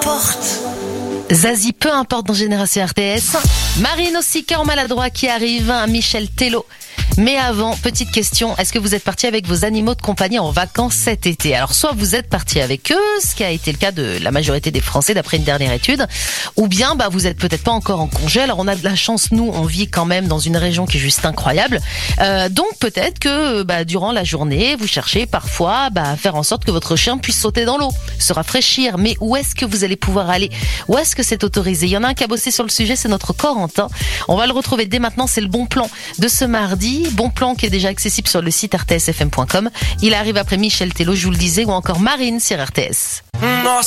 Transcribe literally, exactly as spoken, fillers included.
importe. Zazie, peu importe dans Génération R T S. Marine aussi, cœur maladroit qui arrive, Michel Tello. Mais avant, petite question, est-ce que vous êtes parti avec vos animaux de compagnie en vacances cet été? Alors soit vous êtes parti avec eux, ce qui a été le cas de la majorité des Français d'après une dernière étude, ou bien bah vous êtes peut-être pas encore en congé. Alors on a de la chance, nous on vit quand même dans une région qui est juste incroyable, euh, donc peut-être que bah, durant la journée vous cherchez parfois bah, à faire en sorte que votre chien puisse sauter dans l'eau, se rafraîchir. Mais où est-ce que vous allez pouvoir aller? Où est-ce que c'est autorisé? Il y en a un qui a bossé sur le sujet, c'est notre Corentin. On va le retrouver dès maintenant, c'est le bon plan de ce mardi. Bon plan qui est déjà accessible sur le site r t s f m point com. Il arrive après Michel Tello, je vous le disais, ou encore Marine sur R T S. Non,